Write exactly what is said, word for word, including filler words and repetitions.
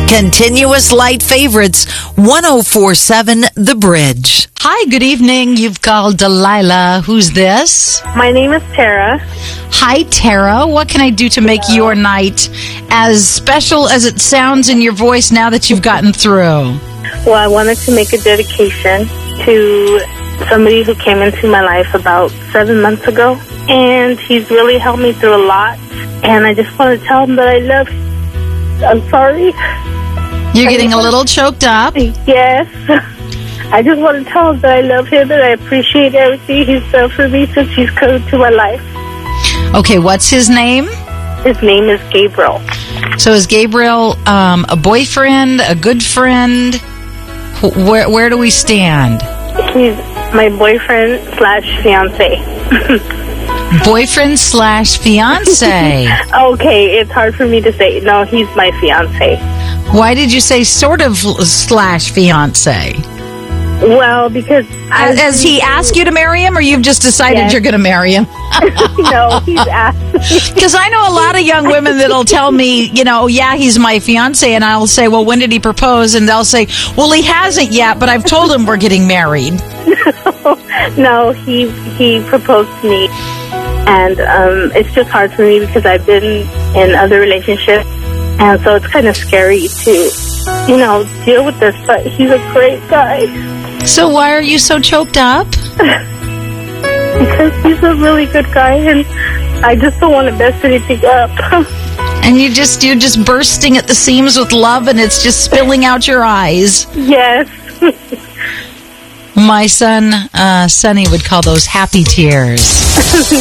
Continuous light favorites, one oh four point seven The Bridge. Hi, good evening. You've called Delilah. Who's this? My name is Tara. Hi, Tara. What can I do to make your night as special as it sounds in your voice now that you've gotten through? Well, I wanted to make a dedication to somebody who came into my life about seven months ago. And he's really helped me through a lot. And I just want to tell him that I love him. I'm sorry. You're getting a little choked up. Yes. I just want to tell him that I love him and I appreciate everything he's done for me since he's come into my life. Okay, what's his name? His name is Gabriel. So is Gabriel um, a boyfriend, a good friend? Where, where do we stand? He's my boyfriend slash fiance. Boyfriend slash fiance. Okay, it's hard for me to say. No, he's my fiance. Why did you say sort of slash fiance? Well, because... Has, has he asked you to marry him, or you've just decided Yes. you're going to marry him? No, he's asked. Because I know a lot of young women that'll tell me, you know, yeah, he's my fiance, and I'll say, well, when did he propose? And they'll say, well, he hasn't yet, but I've told him we're getting married. No, he he proposed to me, and um, it's just hard for me because I've been in other relationships, and so it's kind of scary to, you know, deal with this. But he's a great guy So why are you so choked up? because he's a really good guy, and I just don't want to mess anything up. And you just you're just bursting at the seams with love, and it's just spilling out your eyes. Yes. My son, uh, Sonny, would call those happy tears.